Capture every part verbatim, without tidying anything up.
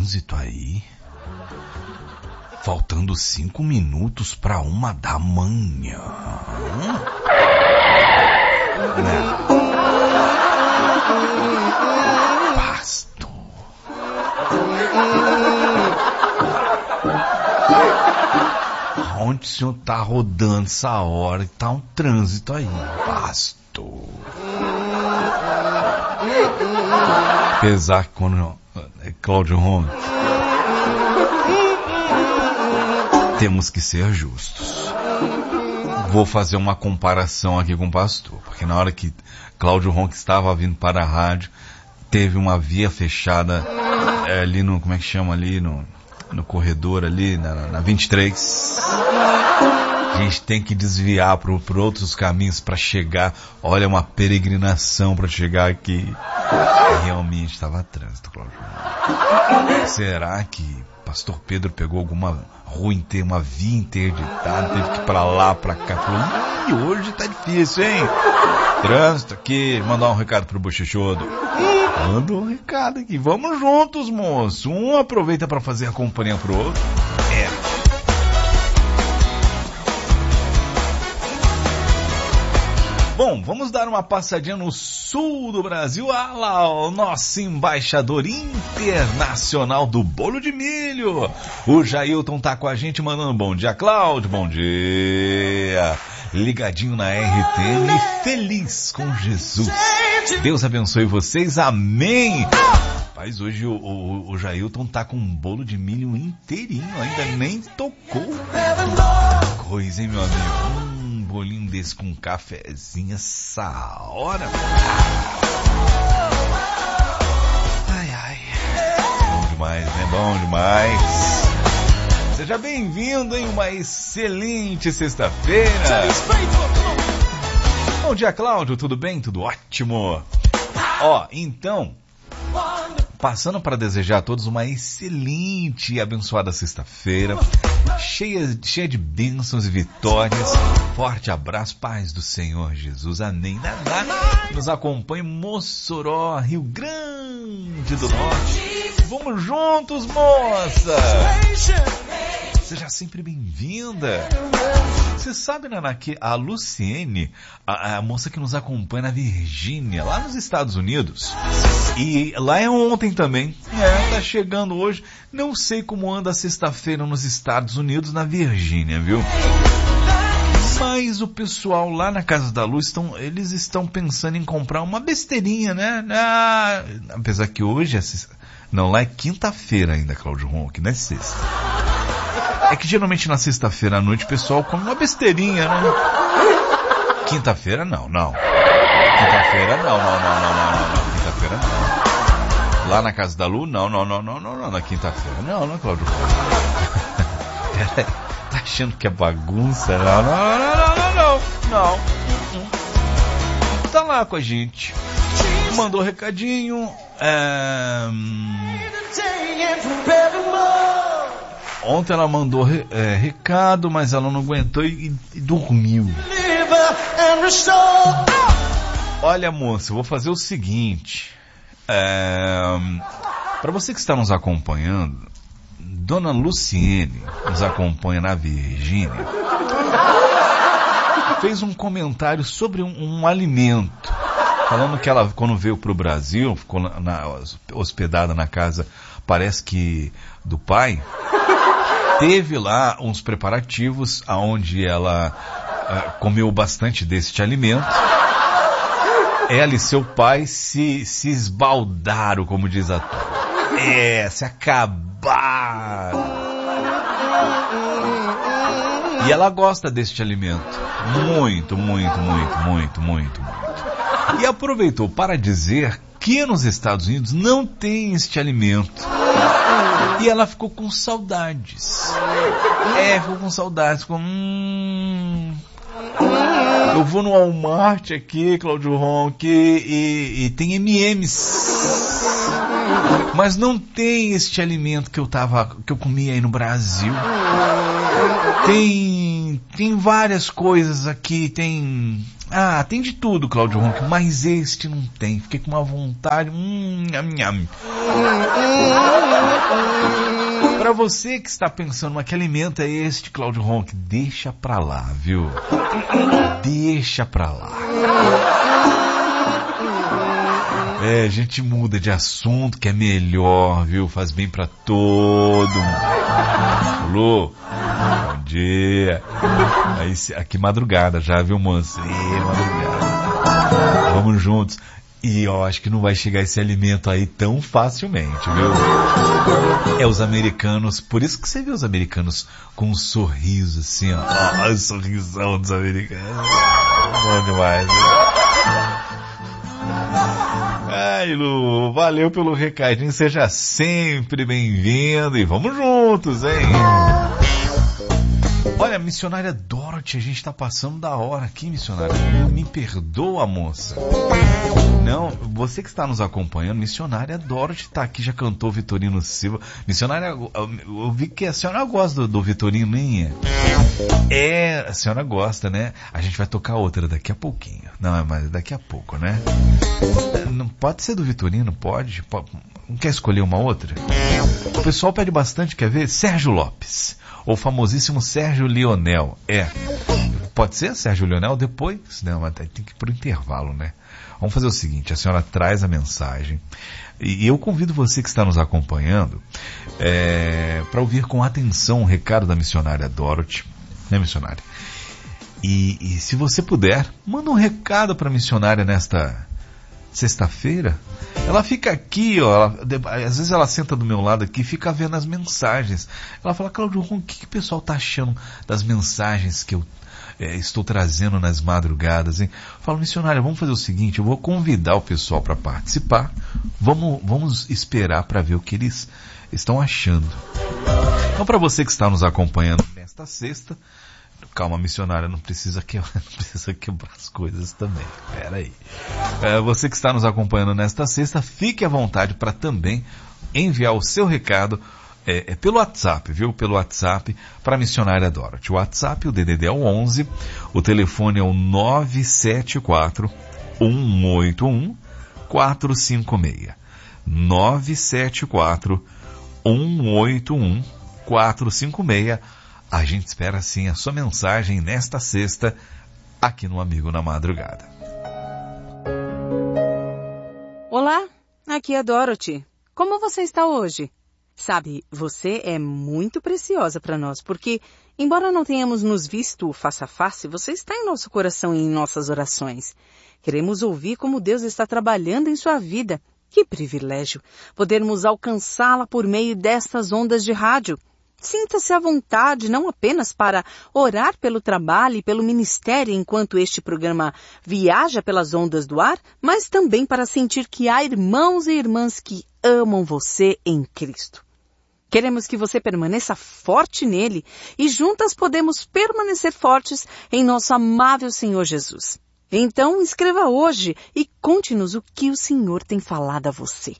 trânsito aí. Faltando cinco minutos para uma da manhã. Não. Pastor. Onde o senhor tá rodando essa hora e tá um trânsito aí, pastor? Apesar que quando é Cláudio Ronchi, temos que ser justos. Vou fazer uma comparação aqui com o pastor, porque na hora que Cláudio Ronchi estava vindo para a rádio, teve uma via fechada é, ali no, como é que chama ali, no, no corredor ali, na, na vinte e três. A gente tem que desviar por, por outros caminhos para chegar. Olha, uma peregrinação para chegar aqui. E realmente estava trânsito, Cláudio. Será que pastor Pedro pegou alguma rua inteira, uma via interditada, teve que ir pra lá, pra cá? Falou, ih, hoje tá difícil, hein? Trânsito aqui, mandar um recado pro bochechudo. Manda um recado aqui, vamos juntos, moço. Um aproveita pra fazer a companhia pro outro. É. Bom, vamos dar uma passadinha no sul do Brasil. Ah lá, o nosso embaixador internacional do bolo de milho. O Jailton tá com a gente mandando bom dia, Cláudio, bom dia. Ligadinho na R T M, feliz com Jesus. Deus abençoe vocês, amém. Rapaz, hoje o, o, o Jailton tá com um bolo de milho inteirinho, ainda nem tocou. Coisa, hein, meu amigo? Um bolinho desse com um cafezinho essa hora. Ai, ai. Bom demais, né? Bom demais. Seja bem-vindo em uma excelente sexta-feira. Bom dia, Cláudio. Tudo bem? Tudo ótimo. Ó, então, passando para desejar a todos uma excelente e abençoada sexta-feira, cheia, cheia de bênçãos e vitórias. Forte abraço, paz do Senhor Jesus, amém. Naná, nos acompanha em Mossoró, Rio Grande do Norte. Vamos juntos, moça! Seja sempre bem-vinda. Você sabe, Naná, que a Luciene, a, a moça que nos acompanha na Virgínia, lá nos Estados Unidos, e lá é ontem também, é, tá chegando hoje, não sei como anda a sexta-feira nos Estados Unidos, na Virgínia, viu? Mas o pessoal lá na Casa da Luz, estão, eles estão pensando em comprar uma besteirinha, né? Ah, apesar que hoje, é, não, lá é quinta-feira ainda, Cláudio Ronchi, não é sexta. É que geralmente na sexta-feira à noite o pessoal come uma besteirinha, né? Quinta-feira não, não. Quinta-feira não, não, não, não, não, não, não. Quinta-feira não. Lá na Casa da Lu, não, não, não, não, não, não. Na quinta-feira não, não, Cláudio. Peraí, tá achando que é bagunça? Não, não, não, não, não, não, não. não. Tá lá com a gente. Mandou recadinho. É... Ontem ela mandou é, recado, mas ela não aguentou e, e dormiu. Olha, moça, eu vou fazer o seguinte. É, para você que está nos acompanhando, Dona Luciene nos acompanha na Virgínia, fez um comentário sobre um, um alimento, falando que ela, quando veio para o Brasil, ficou na, na, hospedada na casa, parece que do pai. Teve lá uns preparativos onde ela uh, comeu bastante deste alimento. Ela e seu pai se, se esbaldaram, como diz a turma. É, se acabaram. E ela gosta deste alimento. Muito, muito, muito, muito, muito, muito. E aproveitou para dizer que nos Estados Unidos não tem este alimento. E ela ficou com saudades. É, ficou com saudades. Ficou, hum, eu vou no Walmart aqui, Cláudio Ronchi, e, e tem M e M's. Mas não tem este alimento que eu tava, que eu comia aí no Brasil. Tem, tem várias coisas aqui. Tem Ah, tem de tudo, Cláudio Ronck, mas este não tem. Fiquei com uma vontade. Hum, nham, nham. Para você que está pensando, mas que alimento é este, Cláudio Ronck? Deixa pra lá, viu? Deixa pra lá. É, a gente muda de assunto, que é melhor, viu? Faz bem pra todo mundo. Alô? Bom dia. Aí, aqui madrugada já, viu, moço? Ih, madrugada. Vamos juntos. E eu acho que não vai chegar esse alimento aí tão facilmente, viu? É os americanos, por isso que você vê os americanos com um sorriso assim, ó. Olha o sorrisão dos americanos. Bom demais, né? Ai, Lu, valeu pelo recadinho, seja sempre bem-vindo e vamos juntos, hein? Olha, missionária Dorothy, a gente tá passando da hora aqui, missionária. Me perdoa, moça. Não, você que está nos acompanhando, missionária Dorothy tá aqui, já cantou Vitorino Silva. Missionária, eu vi que a senhora gosta do, do Vitorino, nem é? É, a senhora gosta, né? A gente vai tocar outra daqui a pouquinho. Não, mas daqui a pouco, né? Não pode ser do Vitorino, pode? pode não quer escolher uma outra? O pessoal pede bastante, quer ver? Sérgio Lopes. O famosíssimo Sérgio Lionel. É. Pode ser Sérgio Lionel depois? Não, mas tem que ir pro intervalo, né? Vamos fazer o seguinte, a senhora traz a mensagem e eu convido você que está nos acompanhando é, para ouvir com atenção o recado da missionária Dorothy, né, missionária? E, e se você puder, manda um recado para a missionária nesta sexta-feira. Ela fica aqui, ó, ela, às vezes ela senta do meu lado aqui e fica vendo as mensagens. Ela fala, Cláudio Ronck, o que, que o pessoal está achando das mensagens que eu é, estou trazendo nas madrugadas, hein? Eu falo, missionária, vamos fazer o seguinte, eu vou convidar o pessoal para participar, vamos, vamos esperar para ver o que eles estão achando. Então, para você que está nos acompanhando nesta sexta, calma, missionária, não precisa quebrar, não precisa quebrar as coisas também. Pera aí. É, você que está nos acompanhando nesta sexta, fique à vontade para também enviar o seu recado é, é pelo WhatsApp, viu? Pelo WhatsApp para a missionária Dorothy. O WhatsApp, o D D D é o onze, o telefone é o nove sete quatro, um oito um, quatro cinco seis. nove sete quatro, um oito um, quatro cinco seis. A gente espera sim a sua mensagem nesta sexta, aqui no Amigo na Madrugada. Olá, aqui é a Dorothy. Como você está hoje? Sabe, você é muito preciosa para nós, porque, embora não tenhamos nos visto face a face, você está em nosso coração e em nossas orações. Queremos ouvir como Deus está trabalhando em sua vida. Que privilégio podermos alcançá-la por meio destas ondas de rádio. Sinta-se à vontade, não apenas para orar pelo trabalho e pelo ministério enquanto este programa viaja pelas ondas do ar, mas também para sentir que há irmãos e irmãs que amam você em Cristo. Queremos que você permaneça forte nele e juntas podemos permanecer fortes em nosso amável Senhor Jesus. Então, escreva hoje e conte-nos o que o Senhor tem falado a você.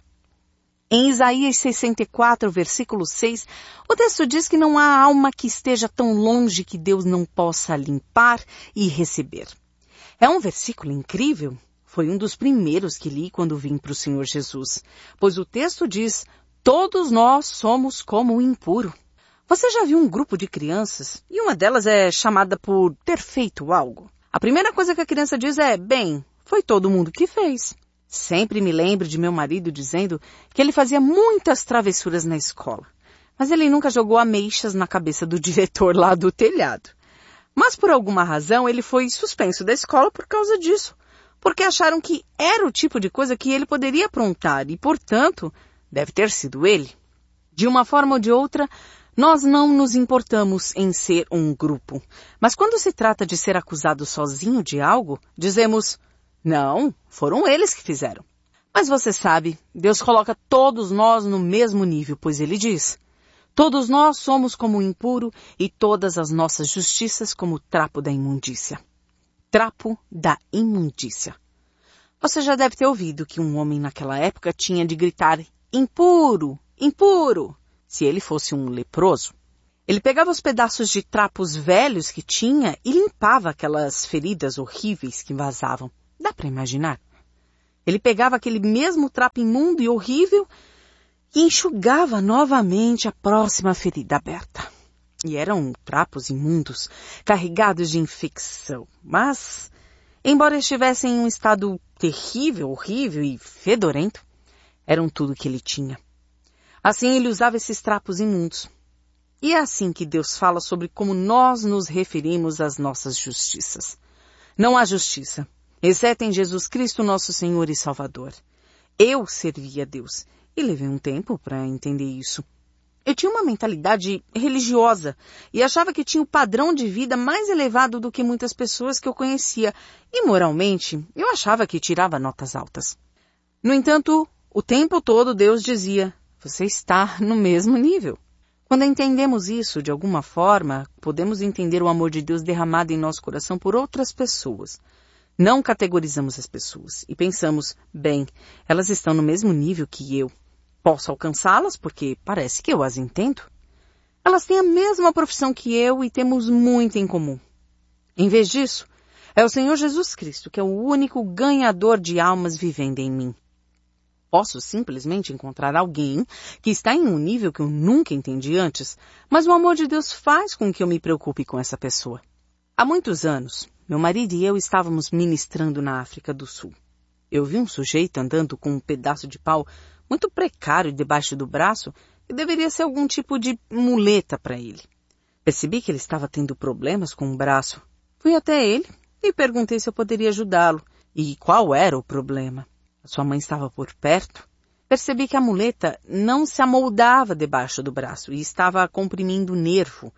Em Isaías sessenta e quatro, versículo seis, o texto diz que não há alma que esteja tão longe que Deus não possa limpar e receber. É um versículo incrível. Foi um dos primeiros que li quando vim para o Senhor Jesus, pois o texto diz, todos nós somos como o impuro. Você já viu um grupo de crianças e uma delas é chamada por ter feito algo? A primeira coisa que a criança diz é, bem, foi todo mundo que fez. Sempre me lembro de meu marido dizendo que ele fazia muitas travessuras na escola, mas ele nunca jogou ameixas na cabeça do diretor lá do telhado. Mas por alguma razão ele foi suspenso da escola por causa disso, porque acharam que era o tipo de coisa que ele poderia aprontar e, portanto, deve ter sido ele. De uma forma ou de outra, nós não nos importamos em ser um grupo, mas quando se trata de ser acusado sozinho de algo, dizemos... Não, foram eles que fizeram. Mas você sabe, Deus coloca todos nós no mesmo nível, pois ele diz, todos nós somos como o impuro e todas as nossas justiças como o trapo da imundícia. Trapo da imundícia. Você já deve ter ouvido que um homem naquela época tinha de gritar impuro, impuro, se ele fosse um leproso. Ele pegava os pedaços de trapos velhos que tinha e limpava aquelas feridas horríveis que vazavam. Dá para imaginar? Ele pegava aquele mesmo trapo imundo e horrível e enxugava novamente a próxima ferida aberta. E eram trapos imundos, carregados de infecção. Mas, embora estivessem em um estado terrível, horrível e fedorento, eram tudo que ele tinha. Assim ele usava esses trapos imundos. E é assim que Deus fala sobre como nós nos referimos às nossas justiças. Não há justiça, exceto em Jesus Cristo, nosso Senhor e Salvador. Eu servi a Deus e levei um tempo para entender isso. Eu tinha uma mentalidade religiosa e achava que tinha o padrão de vida mais elevado do que muitas pessoas que eu conhecia. E moralmente, eu achava que tirava notas altas. No entanto, o tempo todo Deus dizia, você está no mesmo nível. Quando entendemos isso de alguma forma, podemos entender o amor de Deus derramado em nosso coração por outras pessoas. Não categorizamos as pessoas e pensamos, bem, elas estão no mesmo nível que eu. Posso alcançá-las porque parece que eu as entendo. Elas têm a mesma profissão que eu e temos muito em comum. Em vez disso, é o Senhor Jesus Cristo que é o único ganhador de almas vivendo em mim. Posso simplesmente encontrar alguém que está em um nível que eu nunca entendi antes, mas o amor de Deus faz com que eu me preocupe com essa pessoa. Há muitos anos, meu marido e eu estávamos ministrando na África do Sul. Eu vi um sujeito andando com um pedaço de pau muito precário debaixo do braço que deveria ser algum tipo de muleta para ele. Percebi que ele estava tendo problemas com o braço. Fui até ele e perguntei se eu poderia ajudá-lo e qual era o problema. Sua mãe estava por perto. Percebi que a muleta não se amoldava debaixo do braço e estava comprimindo o nervo.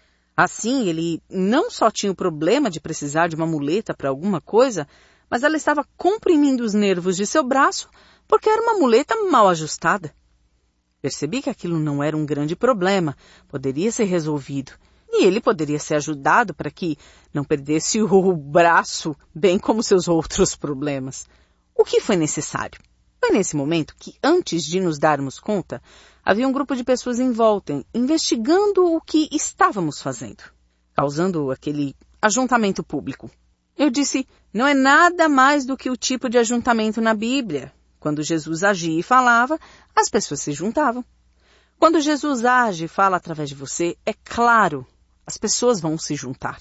Assim, ele não só tinha o problema de precisar de uma muleta para alguma coisa, mas ela estava comprimindo os nervos de seu braço porque era uma muleta mal ajustada. Percebi que aquilo não era um grande problema, poderia ser resolvido. E ele poderia ser ajudado para que não perdesse o braço, bem como seus outros problemas. O que foi necessário? Foi nesse momento que, antes de nos darmos conta, havia um grupo de pessoas em volta, investigando o que estávamos fazendo, causando aquele ajuntamento público. Eu disse, não é nada mais do que o tipo de ajuntamento na Bíblia. Quando Jesus agia e falava, as pessoas se juntavam. Quando Jesus age e fala através de você, é claro, as pessoas vão se juntar.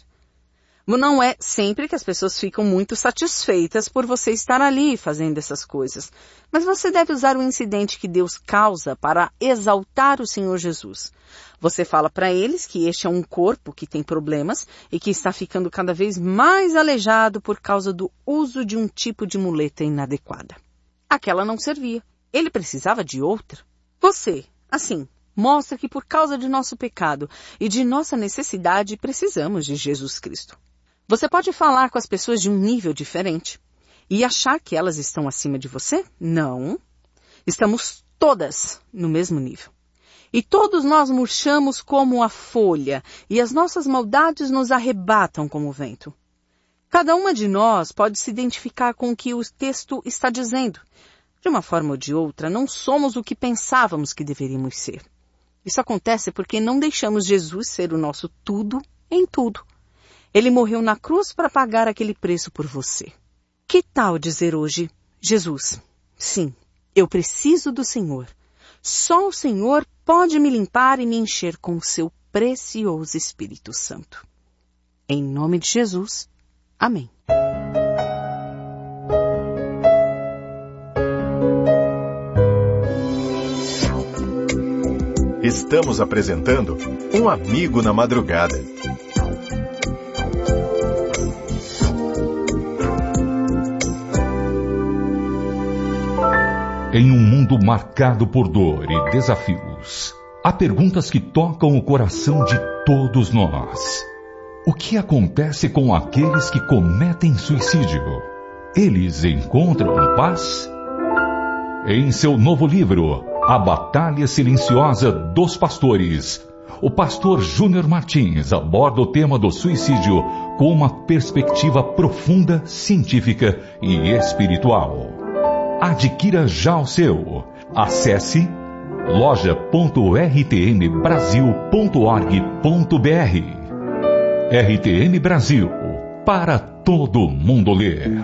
Não é sempre que as pessoas ficam muito satisfeitas por você estar ali fazendo essas coisas, mas você deve usar o incidente que Deus causa para exaltar o Senhor Jesus. Você fala para eles que este é um corpo que tem problemas e que está ficando cada vez mais aleijado por causa do uso de um tipo de muleta inadequada. Aquela não servia. Ele precisava de outra. Você, assim, mostra que por causa de nosso pecado e de nossa necessidade precisamos de Jesus Cristo. Você pode falar com as pessoas de um nível diferente e achar que elas estão acima de você? Não. Estamos todas no mesmo nível. E todos nós murchamos como a folha e as nossas maldades nos arrebatam como o vento. Cada uma de nós pode se identificar com o que o texto está dizendo. De uma forma ou de outra, não somos o que pensávamos que deveríamos ser. Isso acontece porque não deixamos Jesus ser o nosso tudo em tudo. Ele morreu na cruz para pagar aquele preço por você. Que tal dizer hoje, Jesus, sim, eu preciso do Senhor. Só o Senhor pode me limpar e me encher com o seu precioso Espírito Santo. Em nome de Jesus, amém. Estamos apresentando Um Amigo na Madrugada. Em um mundo marcado por dor e desafios, há perguntas que tocam o coração de todos nós. O que acontece com aqueles que cometem suicídio? Eles encontram paz? Em seu novo livro, A Batalha Silenciosa dos Pastores, o pastor Júnior Martins aborda o tema do suicídio com uma perspectiva profunda, científica e espiritual. Adquira já o seu. Acesse loja ponto r t m brasil ponto org ponto b r. R T M Brasil, para todo mundo ler.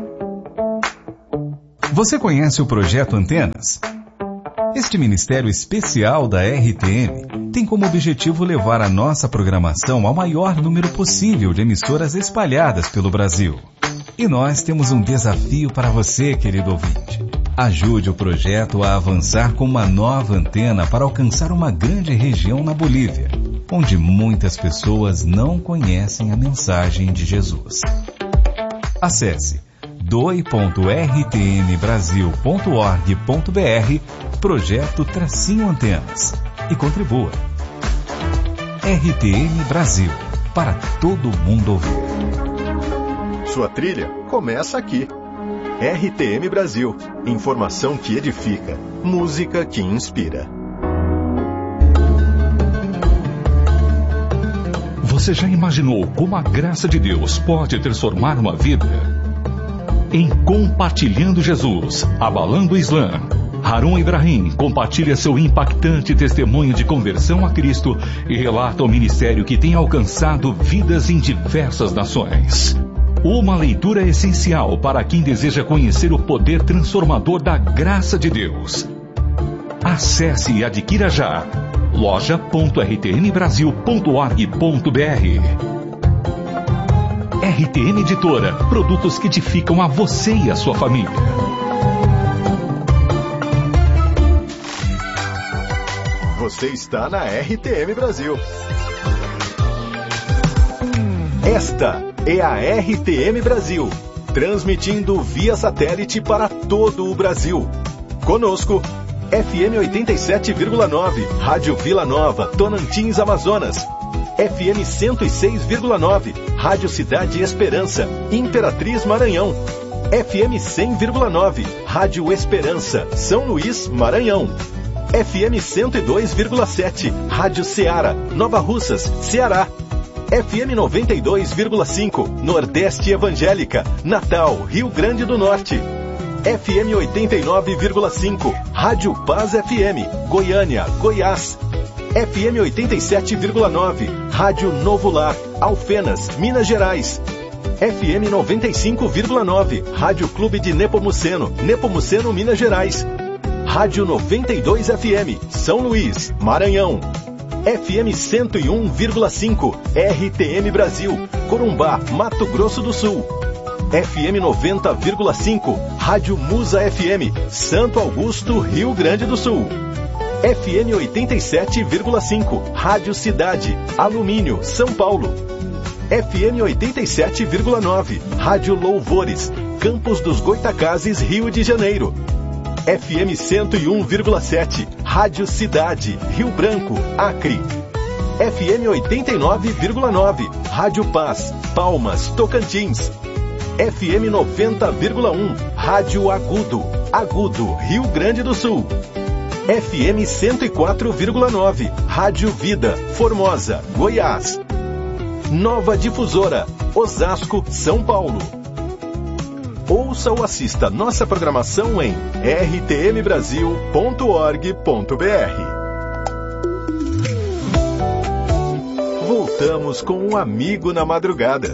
Você conhece o Projeto Antenas? Este ministério especial da R T M tem como objetivo levar a nossa programação ao maior número possível de emissoras espalhadas pelo Brasil. E nós temos um desafio para você, querido ouvinte. Ajude o projeto a avançar com uma nova antena para alcançar uma grande região na Bolívia, onde muitas pessoas não conhecem a mensagem de Jesus. Acesse doe ponto r t m brasil ponto org ponto b r Projeto Tracinho Antenas e contribua. R T M Brasil, para todo mundo ouvir. Sua trilha começa aqui. R T M Brasil, informação que edifica, música que inspira. Você já imaginou como a graça de Deus pode transformar uma vida? Em Compartilhando Jesus, Abalando o Islã, Harun Ibrahim compartilha seu impactante testemunho de conversão a Cristo e relata o ministério que tem alcançado vidas em diversas nações. Uma leitura essencial para quem deseja conhecer o poder transformador da graça de Deus. Acesse e adquira já loja ponto r t m brasil ponto org ponto b r. R T M Editora, produtos que edificam a você e a sua família. Você está na R T M Brasil. Esta é a R T M Brasil, transmitindo via satélite para todo o Brasil. Conosco, F M oitenta e sete vírgula nove, Rádio Vila Nova, Tonantins, Amazonas. F M cento e seis vírgula nove, Rádio Cidade Esperança, Imperatriz, Maranhão. F M cem vírgula nove, Rádio Esperança, São Luís, Maranhão. F M cento e dois vírgula sete, Rádio Ceará, Nova Russas, Ceará. F M noventa e dois vírgula cinco, Nordeste Evangélica, Natal, Rio Grande do Norte. F M oitenta e nove vírgula cinco, Rádio Paz F M, Goiânia, Goiás. F M oitenta e sete vírgula nove, Rádio Novo Lar, Alfenas, Minas Gerais. F M noventa e cinco vírgula nove, Rádio Clube de Nepomuceno, Nepomuceno, Minas Gerais. Rádio noventa e dois F M, São Luís, Maranhão. F M cento e um vírgula cinco, R T M Brasil, Corumbá, Mato Grosso do Sul. F M noventa vírgula cinco, Rádio Musa F M, Santo Augusto, Rio Grande do Sul. F M oitenta e sete vírgula cinco, Rádio Cidade, Alumínio, São Paulo. F M oitenta e sete vírgula nove, Rádio Louvores, Campos dos Goitacazes, Rio de Janeiro. F M cento e um vírgula sete, Rádio Cidade, Rio Branco, Acre. F M oitenta e nove vírgula nove, Rádio Paz, Palmas, Tocantins. F M noventa vírgula um, Rádio Agudo, Agudo, Rio Grande do Sul. F M cento e quatro vírgula nove, Rádio Vida, Formosa, Goiás. Nova Difusora, Osasco, São Paulo. Ouça ou assista nossa programação em r t m brasil ponto org ponto b r. Voltamos com um amigo na madrugada.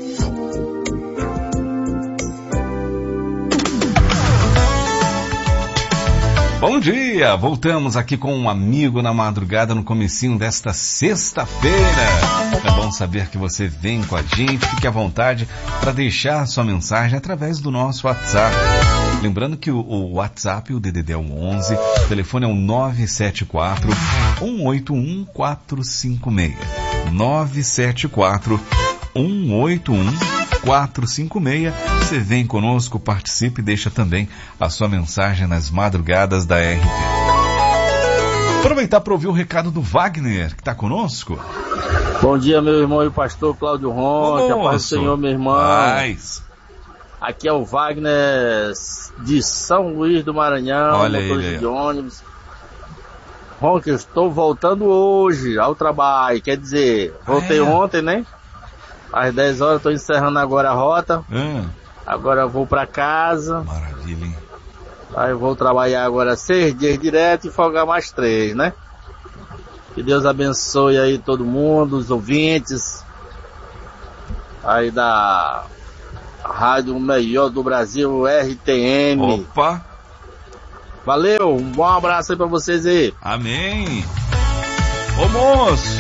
Bom dia! Voltamos aqui com um amigo na madrugada no comecinho desta sexta-feira. É bom saber que você vem com a gente. Fique à vontade para deixar sua mensagem através do nosso WhatsApp. Lembrando que o, o WhatsApp, o D D D é o onze, o telefone é o nove sete quatro, um oito um, quatro cinco seis. nove sete quatro, um oito um, quatro cinco seis. Você vem conosco, participe e deixa também a sua mensagem nas madrugadas da R T. Aproveitar para ouvir o recado do Wagner, que está conosco. Bom dia, meu irmão e pastor Cláudio Ron, que a paz do Senhor, meu irmão. Paz. Aqui é o Wagner de São Luís do Maranhão, Olha motorista ele. de ônibus. Ron, que eu estou voltando hoje ao trabalho, quer dizer, voltei ah, é? ontem, né? Às dez horas, estou encerrando agora a rota. Ah. Agora eu vou para casa. Maravilha, hein? Aí eu vou trabalhar agora seis dias direto e folgar mais três, né? Que Deus abençoe aí todo mundo, os ouvintes aí da Rádio Melhor do Brasil, R T M. Opa! Valeu, um bom abraço aí pra vocês aí. Amém! Ô moço!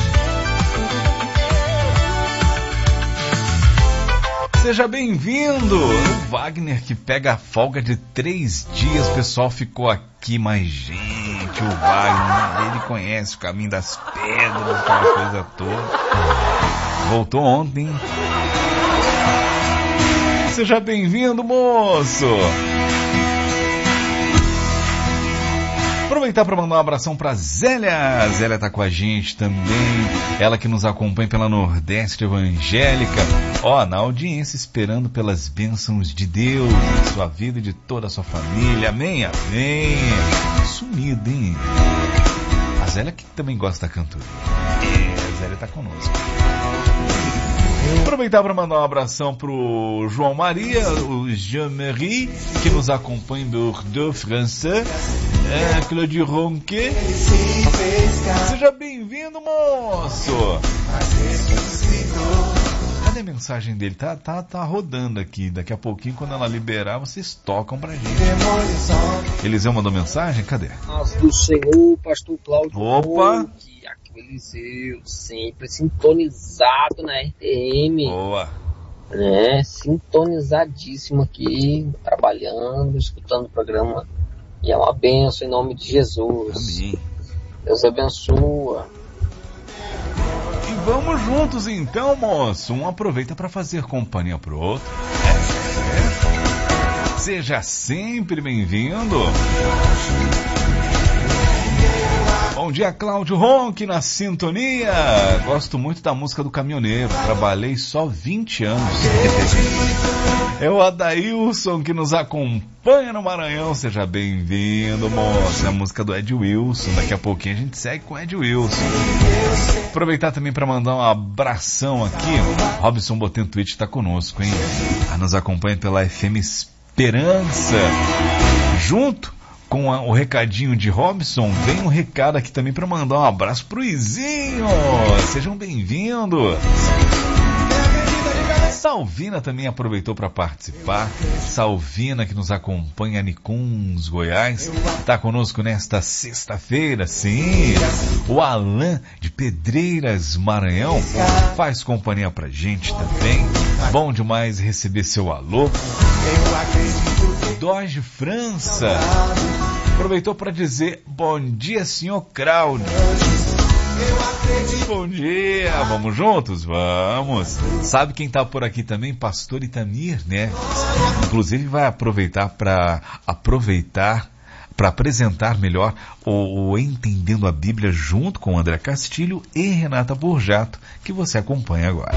Seja bem-vindo! O Wagner que pega a folga de três dias, o pessoal ficou aqui, mas gente, o Wagner, ele conhece o caminho das pedras, aquela coisa toda. Voltou ontem. Seja bem-vindo, moço! Aproveitar para mandar um abração para Zélia. Zélia tá com a gente também. Ela que nos acompanha pela Nordeste Evangélica. Ó, na audiência, esperando pelas bênçãos de Deus em sua vida e de toda a sua família. Amém, amém. Sumida, hein? A Zélia que também gosta da cantoria. É, a Zélia tá conosco. Aproveitar para mandar um abração pro João Maria, o Jean-Marie, que nos acompanha em Bordeaux, França. É, Claude Ronquet. Seja bem-vindo, moço! Cadê a mensagem dele? Tá, tá, tá rodando aqui. Daqui a pouquinho, quando ela liberar, vocês tocam pra gente. Eliseu mandou mensagem? Cadê? Paz do Senhor, pastor Cláudio. Opa! Eliseu, sempre sintonizado na R T M. Boa! É, sintonizadíssimo aqui, trabalhando, escutando o programa. E é uma bênção em nome de Jesus. Amém. Deus abençoa. E vamos juntos então, moço. Um aproveita para fazer companhia pro outro. É. Seja sempre bem-vindo. Bom dia, Cláudio Ronque na sintonia. Gosto muito da música do Caminhoneiro. Trabalhei só vinte anos. É o Adailson que nos acompanha no Maranhão. Seja bem-vindo, moço. É a música do Ed Wilson. Daqui a pouquinho a gente segue com o Ed Wilson. Aproveitar também para mandar um abração aqui. Robson Botentuit está conosco, hein? Nos acompanha pela F M Esperança. Junto com a, o recadinho de Robson, vem um recado aqui também para mandar um abraço pro Izinho. Sejam bem-vindos. Salvina também aproveitou para participar. Salvina que nos acompanha em Nicuns, Goiás, está conosco nesta sexta-feira, sim. O Alan de Pedreiras, Maranhão, faz companhia pra gente também. Bom demais receber seu alô. Doge França aproveitou para dizer bom dia, senhor Cláudio. Bom dia, vamos juntos? Vamos. Sabe quem tá por aqui também? Pastor Itamir, né? Inclusive vai aproveitar para aproveitar para apresentar melhor o, o Entendendo a Bíblia junto com André Castilho e Renata Borjato, que você acompanha agora.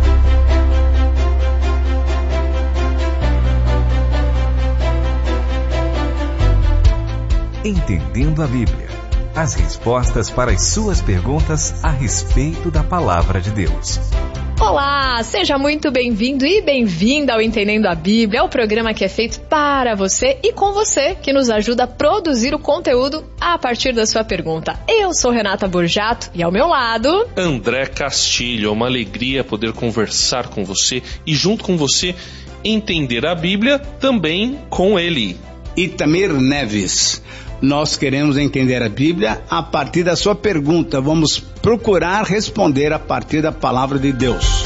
Entendendo a Bíblia. As respostas para as suas perguntas a respeito da Palavra de Deus. Olá, seja muito bem-vindo e bem-vinda ao Entendendo a Bíblia, o programa que é feito para você e com você, que nos ajuda a produzir o conteúdo a partir da sua pergunta. Eu sou Renata Borjato e ao meu lado... André Castilho. É uma alegria poder conversar com você e junto com você entender a Bíblia também com ele. Itamir Neves. Nós queremos entender a Bíblia a partir da sua pergunta. Vamos procurar responder a partir da palavra de Deus.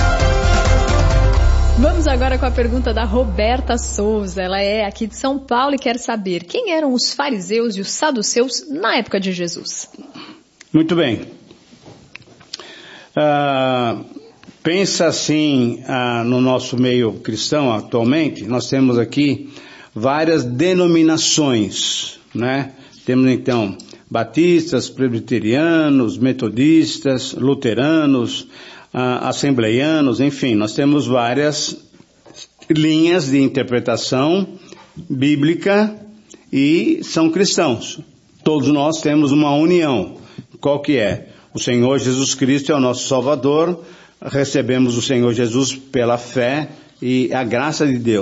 Vamos agora com a pergunta da Roberta Souza. Ela é aqui de São Paulo e quer saber quem eram os fariseus e os saduceus na época de Jesus. Muito bem. Uh, pensa assim uh, no nosso meio cristão atualmente. Nós temos aqui várias denominações. Né? Temos então batistas, presbiterianos, metodistas, luteranos, uh, assembleianos, enfim, nós temos várias linhas de interpretação bíblica e são cristãos. Todos nós temos uma união. Qual que é? O Senhor Jesus Cristo é o nosso Salvador, recebemos o Senhor Jesus pela fé e a graça de Deus.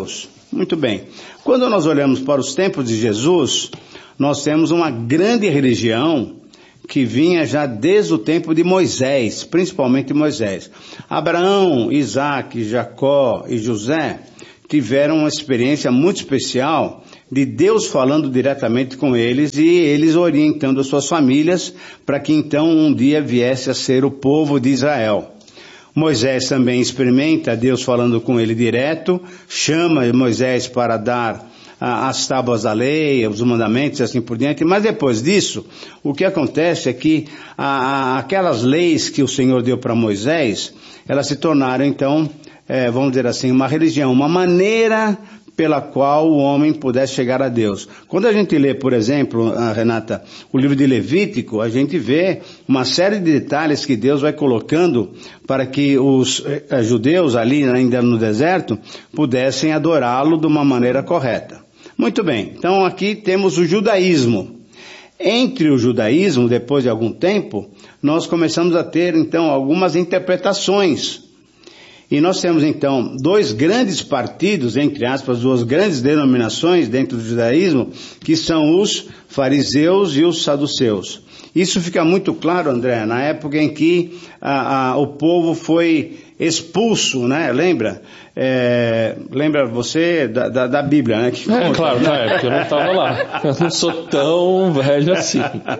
Muito bem. Quando nós olhamos para os tempos de Jesus, nós temos uma grande religião que vinha já desde o tempo de Moisés, principalmente Moisés. Abraão, Isaac, Jacó e José tiveram uma experiência muito especial de Deus falando diretamente com eles e eles orientando as suas famílias para que então um dia viesse a ser o povo de Israel. Moisés também experimenta Deus falando com ele direto, chama Moisés para dar ah, as tábuas da lei, os mandamentos e assim por diante, mas depois disso, o que acontece é que ah, aquelas leis que o Senhor deu para Moisés, elas se tornaram então, eh, vamos dizer assim, uma religião, uma maneira pela qual o homem pudesse chegar a Deus. Quando a gente lê, por exemplo, Renata, o livro de Levítico, a gente vê uma série de detalhes que Deus vai colocando para que os eh, judeus ali ainda no deserto pudessem adorá-lo de uma maneira correta. Muito bem, então aqui temos o judaísmo. Entre o judaísmo, depois de algum tempo, nós começamos a ter então algumas interpretações. E nós temos então dois grandes partidos, entre aspas, duas grandes denominações dentro do judaísmo, que são os fariseus e os saduceus. Isso fica muito claro, André, na época em que a, a, o povo foi expulso, né? Lembra? É, lembra você da, da, da Bíblia, né? Que é, claro, na época eu não estava lá. Eu não sou tão velho assim.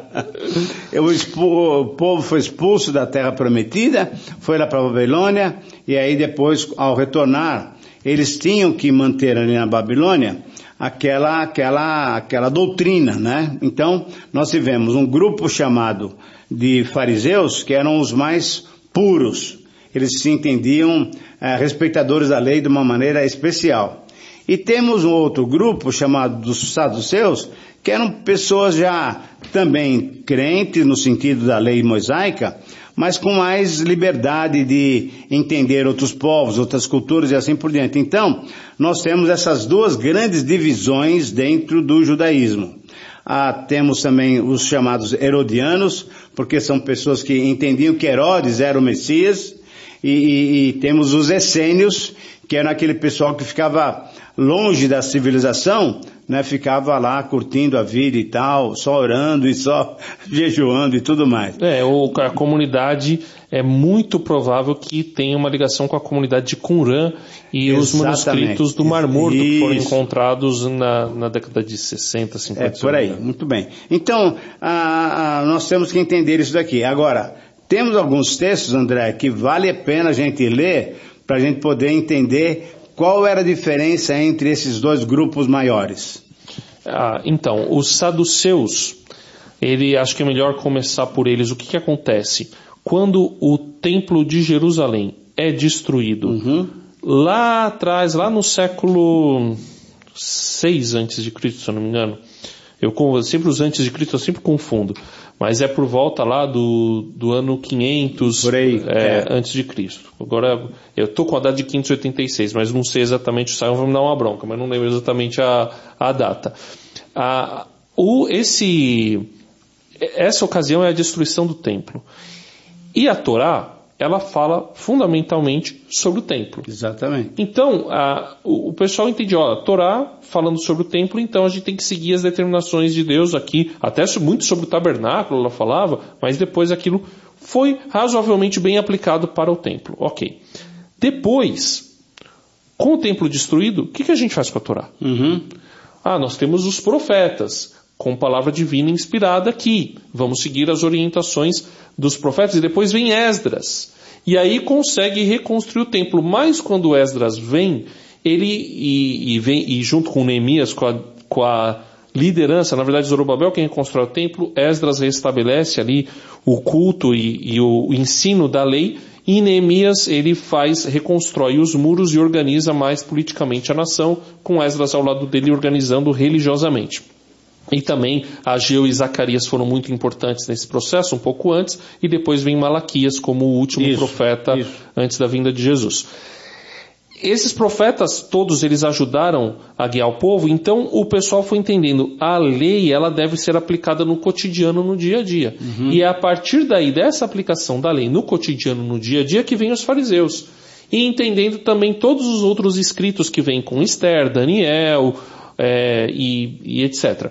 o, expu, o povo foi expulso da terra prometida, foi lá para a Babilônia, e aí depois, ao retornar, eles tinham que manter ali na Babilônia aquela, aquela, aquela doutrina, né? Então, nós tivemos um grupo chamado de fariseus, que eram os mais puros. Eles se entendiam eh, respeitadores da lei de uma maneira especial. E temos um outro grupo chamado dos saduceus, que eram pessoas já também crentes no sentido da lei mosaica, mas com mais liberdade de entender outros povos, outras culturas e assim por diante. Então, nós temos essas duas grandes divisões dentro do judaísmo. Ah, temos também os chamados herodianos, porque são pessoas que entendiam que Herodes era o Messias, e, e, e temos os essênios, que eram aquele pessoal que ficava longe da civilização, né, ficava lá curtindo a vida e tal, só orando e só jejuando e tudo mais. É, o, a comunidade é muito provável que tenha uma ligação com a comunidade de Qumran e Exatamente. Os manuscritos do Mar Morto Isso. que foram encontrados na, na década de sessenta, cinquenta. É, por aí, muito bem. Então, a, a, nós temos que entender isso daqui. Agora, temos alguns textos, André, que vale a pena a gente ler para a gente poder entender qual era a diferença entre esses dois grupos maiores. Ah, então, os saduceus, ele, acho que é melhor começar por eles. O que, que acontece? Quando o templo de Jerusalém é destruído, uhum. lá atrás, lá no século seis antes de Cristo, se eu não me engano, eu sempre os antes de Cristo eu sempre confundo, mas é por volta lá do, do ano quinhentos por aí, é, é. antes de Cristo. Agora, eu estou com a data de quinhentos e oitenta e seis, mas não sei exatamente, o Saião vai me dar uma bronca, mas não lembro exatamente a, a data. A, o, esse, essa ocasião é a destruição do templo. E a Torá, ela fala fundamentalmente sobre o templo. Exatamente. Então, a, o, o pessoal entende, ó, a Torá falando sobre o templo, então a gente tem que seguir as determinações de Deus aqui, até muito sobre o tabernáculo ela falava, mas depois aquilo foi razoavelmente bem aplicado para o templo. Ok. Depois, com o templo destruído, o que, que a gente faz com a Torá? Uhum. Ah, nós temos os profetas, com palavra divina inspirada aqui. Vamos seguir as orientações dos profetas. E depois vem Esdras. E aí consegue reconstruir o templo. Mas quando Esdras vem, ele e, e vem e junto com Neemias, com a, com a liderança, na verdade Zorobabel quem reconstrói o templo, Esdras restabelece ali o culto e, e o ensino da lei. E Neemias ele faz, reconstrói os muros e organiza mais politicamente a nação, com Esdras ao lado dele organizando religiosamente. E também Ageu e Zacarias foram muito importantes nesse processo, um pouco antes, e depois vem Malaquias como o último isso, profeta isso. antes da vinda de Jesus. Esses profetas, todos eles ajudaram a guiar o povo, então o pessoal foi entendendo, a lei ela deve ser aplicada no cotidiano, no dia a dia. Uhum. E é a partir daí, dessa aplicação da lei no cotidiano, no dia a dia, que vem os fariseus. e entendendo também todos os outros escritos que vêm com Esther, Daniel é, e, e etcétera.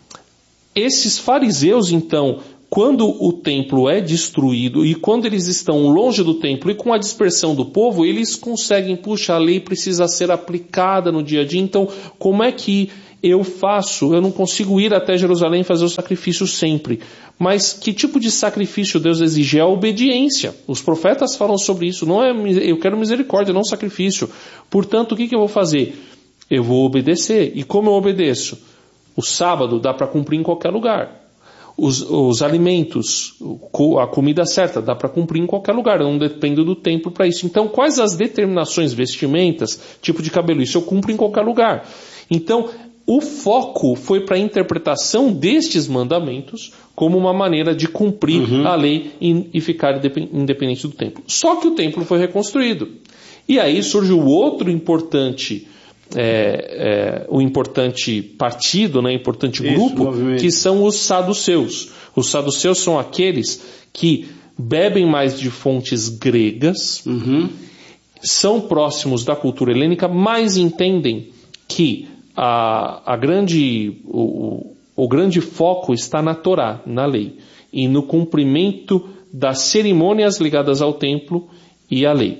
Esses fariseus, então, quando o templo é destruído e quando eles estão longe do templo e com a dispersão do povo, eles conseguem, puxa, a lei precisa ser aplicada no dia a dia, então como é que eu faço? Eu não consigo ir até Jerusalém e fazer o sacrifício sempre. Mas que tipo de sacrifício Deus exige? É a obediência. Os profetas falam sobre isso. Não é, eu quero misericórdia, não sacrifício. Portanto, o que, que eu vou fazer? Eu vou obedecer. E como eu obedeço? O sábado dá para cumprir em qualquer lugar. Os, os alimentos, a comida certa, dá para cumprir em qualquer lugar. Eu não dependo do templo para isso. Então, quais as determinações, vestimentas, tipo de cabelo? Isso eu cumpro em qualquer lugar. Então, o foco foi para a interpretação destes mandamentos como uma maneira de cumprir uhum. a lei e, e ficar independente do templo. Só que o templo foi reconstruído. E aí surge o outro importante, é, é, o importante partido, né, importante grupo, Isso, que são os saduceus. Os saduceus são aqueles que bebem mais de fontes gregas, uhum. são próximos da cultura helênica, mas entendem que A, a grande, o, o grande foco está na Torá, na lei, e no cumprimento das cerimônias ligadas ao templo e à lei.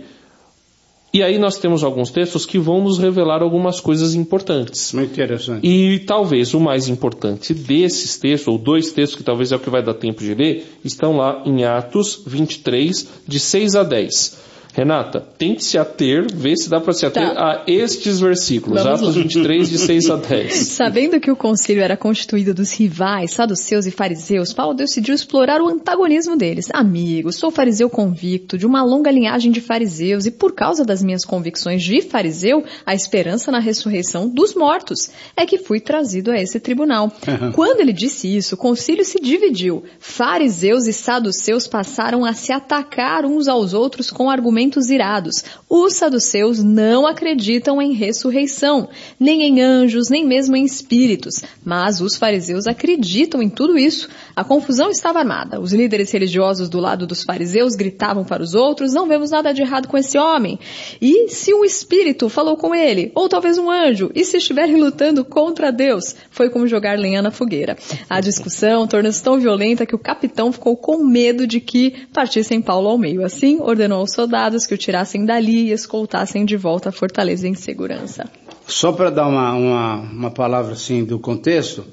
E aí nós temos alguns textos que vão nos revelar algumas coisas importantes. Muito interessante. E talvez o mais importante desses textos, ou dois textos que talvez é o que vai dar tempo de ler, estão lá em Atos vinte e três, de seis a dez. Renata, tente se ater, vê se dá para se ater tá. a estes versículos, Vamos Atos lá. vinte e três, de seis a dez. Sabendo que o concílio era constituído dos rivais, saduceus e fariseus, Paulo decidiu explorar o antagonismo deles. Amigo, sou fariseu convicto, de uma longa linhagem de fariseus, e por causa das minhas convicções de fariseu, a esperança na ressurreição dos mortos é que fui trazido a esse tribunal. Uhum. Quando ele disse isso, o concílio se dividiu. Fariseus e saduceus passaram a se atacar uns aos outros com argumentos irados. Os saduceus não acreditam em ressurreição, nem em anjos, nem mesmo em espíritos. Mas os fariseus acreditam em tudo isso. A confusão estava armada. Os líderes religiosos do lado dos fariseus gritavam para os outros: não vemos nada de errado com esse homem. E se um espírito falou com ele? Ou talvez um anjo? E se estiverem lutando contra Deus? Foi como jogar lenha na fogueira. A discussão tornou-se tão violenta que o capitão ficou com medo de que partissem Paulo ao meio. Assim, ordenou aos soldados que o tirassem dali e escoltassem de volta a fortaleza em segurança. Só para dar uma, uma, uma palavra assim do contexto,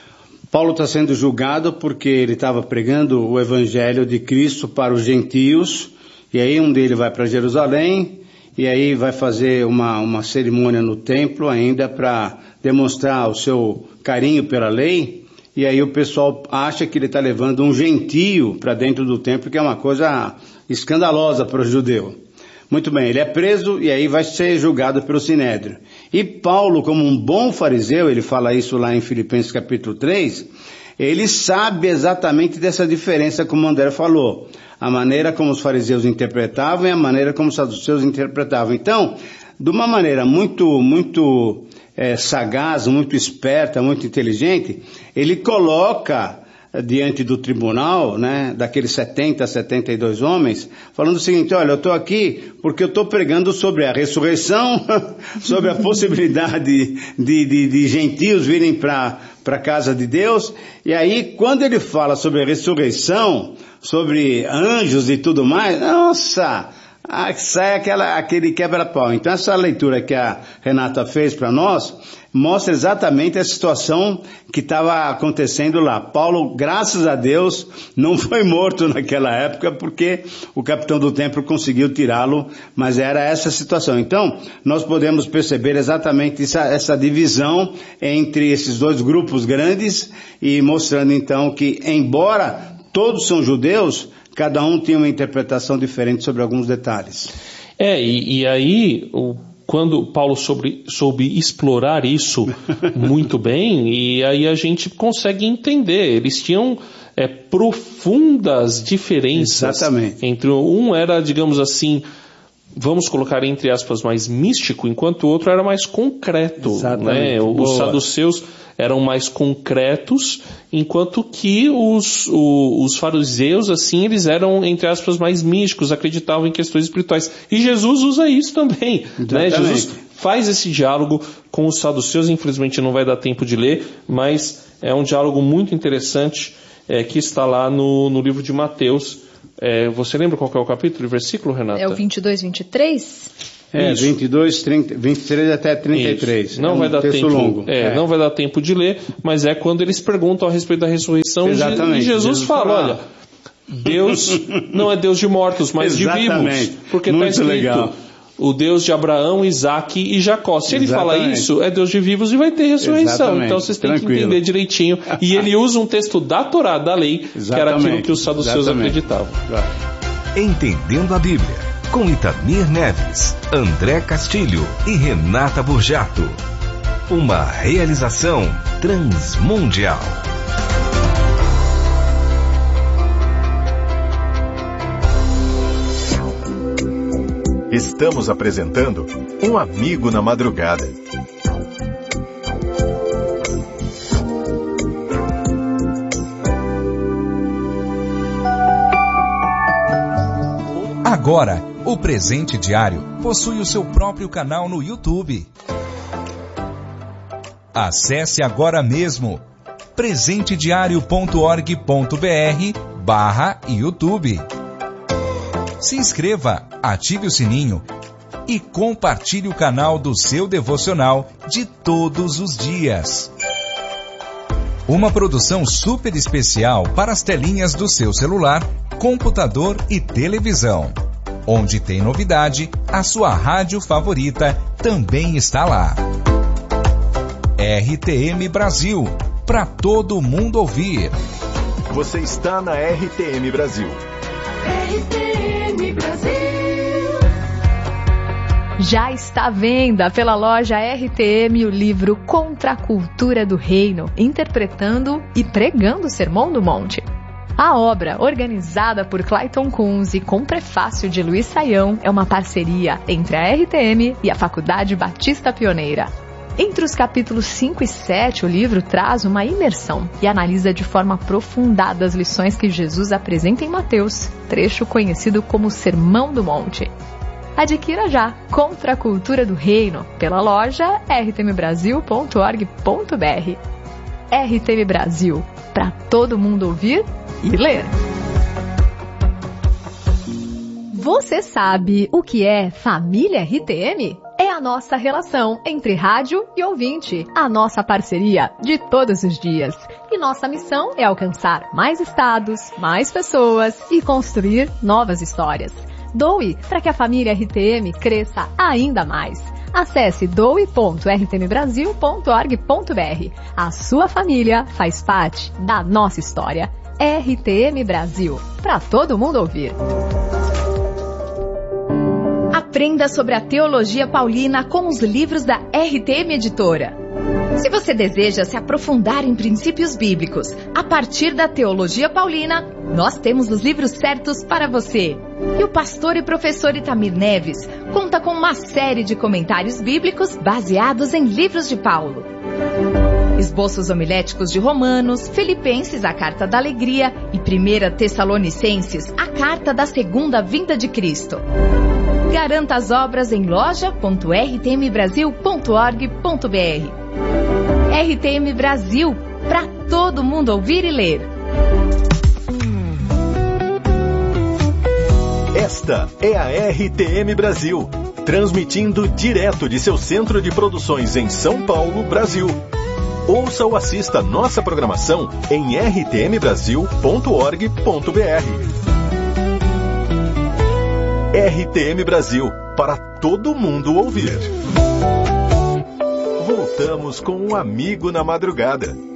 Paulo está sendo julgado porque ele estava pregando o evangelho de Cristo para os gentios, e aí um deles vai para Jerusalém, e aí vai fazer uma, uma cerimônia no templo ainda para demonstrar o seu carinho pela lei, e aí o pessoal acha que ele está levando um gentio para dentro do templo, que é uma coisa escandalosa para o judeu. Muito bem, ele é preso e aí vai ser julgado pelo Sinédrio. E Paulo, como um bom fariseu, ele fala isso lá em Filipenses capítulo três, ele sabe exatamente dessa diferença, como o André falou. A maneira como os fariseus interpretavam e a maneira como os saduceus interpretavam. Então, de uma maneira muito, muito é, sagaz, muito esperta, muito inteligente, ele coloca diante do tribunal, né, daqueles setenta, setenta e dois homens, falando o seguinte: olha, eu estou aqui porque eu estou pregando sobre a ressurreição, sobre a possibilidade de, de, de gentios virem para a casa de Deus, e aí quando ele fala sobre a ressurreição, sobre anjos e tudo mais, nossa, sai aquela, aquele quebra-pau. Então essa leitura que a Renata fez para nós mostra exatamente a situação que estava acontecendo lá. Paulo, graças a Deus, não foi morto naquela época porque o capitão do templo conseguiu tirá-lo, mas era essa a situação. Então, nós podemos perceber exatamente essa, essa divisão entre esses dois grupos grandes e mostrando então que, embora todos são judeus, cada um tinha uma interpretação diferente sobre alguns detalhes. É, e, e aí, o, quando Paulo sobre, soube explorar isso muito bem, e aí a gente consegue entender, eles tinham é, profundas diferenças. Exatamente. Entre um era, digamos assim, vamos colocar entre aspas, mais místico, enquanto o outro era mais concreto. Né? Os saduceus eram mais concretos, enquanto que os, o, os fariseus, assim, eles eram, entre aspas, mais místicos, acreditavam em questões espirituais. E Jesus usa isso também. Né? Jesus faz esse diálogo com os saduceus, infelizmente não vai dar tempo de ler, mas é um diálogo muito interessante é, que está lá no, no livro de Mateus. É, você lembra qual que é o capítulo e versículo, Renata? É o vinte e dois, vinte e três? É, Isso. vinte e dois, trinta, vinte e três até trinta e três. Isso. Não, é um vai dar tempo, longo. É, é. não vai dar tempo de ler, mas é quando eles perguntam a respeito da ressurreição. Exatamente. E Jesus, Jesus fala, fala, olha, Deus não é Deus de mortos, mas Exatamente. de vivos. Porque está escrito, legal. O Deus de Abraão, Isaac e Jacó. Se ele Exatamente. Fala isso, é Deus de vivos e vai ter ressurreição. Exatamente. Então vocês têm Tranquilo. Que entender direitinho. E ele usa um texto da Torá, da lei, Exatamente. Que era aquilo que os saduceus Exatamente. Acreditavam. Entendendo a Bíblia, com Itamir Neves, André Castilho e Renata Burjato. Uma realização transmundial. Estamos apresentando Um Amigo na Madrugada. Agora, o Presente Diário possui o seu próprio canal no YouTube. Acesse agora mesmo presentediario ponto org ponto br barra YouTube. Se inscreva, ative o sininho e compartilhe o canal do seu devocional de todos os dias. Uma produção super especial para as telinhas do seu celular, computador e televisão. Onde tem novidade, a sua rádio favorita também está lá. R T M Brasil, para todo mundo ouvir. Você está na R T M Brasil. R T M Brasil. Já está à venda pela loja R T M o livro Contra a Cultura do Reino, interpretando e pregando o Sermão do Monte. A obra, organizada por Clayton Kunz e com prefácio de Luiz Saião, é uma parceria entre a R T M e a Faculdade Batista Pioneira. Entre os capítulos cinco e sete, o livro traz uma imersão e analisa de forma aprofundada as lições que Jesus apresenta em Mateus, trecho conhecido como Sermão do Monte. Adquira já Contra a Cultura do Reino pela loja r t m brasil ponto org ponto br. R T M Brasil, para todo mundo ouvir e ler. Você sabe o que é família R T M? É a nossa relação entre rádio e ouvinte, a nossa parceria de todos os dias. E nossa missão é alcançar mais estados, mais pessoas e construir novas histórias. Doe para que a família R T M cresça ainda mais. Acesse doe ponto r t m brasil ponto org ponto br. A sua família faz parte da nossa história. R T M Brasil, para todo mundo ouvir. Aprenda sobre a teologia paulina com os livros da R T M Editora. Se você deseja se aprofundar em princípios bíblicos a partir da teologia paulina, nós temos os livros certos para você. E o pastor e professor Itamir Neves conta com uma série de comentários bíblicos baseados em livros de Paulo. Esboços homiléticos de Romanos, Filipenses, a Carta da Alegria e primeira Tessalonicenses, a Carta da Segunda Vinda de Cristo. Garanta as obras em loja ponto r t m brasil ponto org ponto br. R T M Brasil, para todo mundo ouvir e ler. Esta é a R T M Brasil, transmitindo direto de seu centro de produções em São Paulo, Brasil. Ouça ou assista nossa programação em r t m brasil ponto org ponto br. R T M Brasil, para todo mundo ouvir. Voltamos com Um Amigo na Madrugada.